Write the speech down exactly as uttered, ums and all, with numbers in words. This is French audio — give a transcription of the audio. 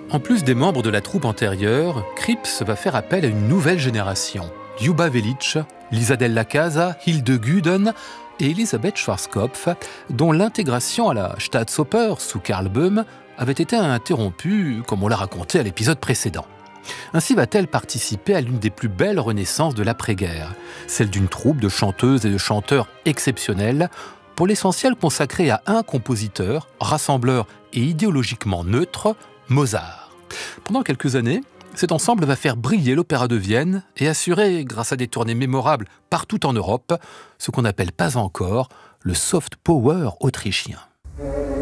En plus des membres de la troupe antérieure, Kripps va faire appel à une nouvelle génération. Ljuba Velic, Lisa Della Casa, Hilde Guden et Elisabeth Schwarzkopf, dont l'intégration à la Staatsoper sous Karl Böhm avait été interrompue, comme on l'a raconté à l'épisode précédent. Ainsi va-t-elle participer à l'une des plus belles renaissances de l'après-guerre, celle d'une troupe de chanteuses et de chanteurs exceptionnels, pour l'essentiel consacrée à un compositeur, rassembleur et idéologiquement neutre, Mozart. Pendant quelques années, cet ensemble va faire briller l'Opéra de Vienne et assurer, grâce à des tournées mémorables partout en Europe, ce qu'on n'appelle pas encore le soft power autrichien.